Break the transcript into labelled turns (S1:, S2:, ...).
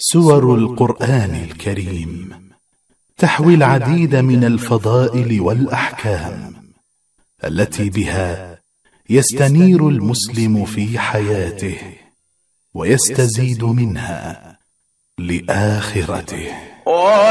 S1: سور القرآن الكريم تحوي العديد من الفضائل والأحكام التي بها يستنير المسلم في حياته ويستزيد منها لآخرته.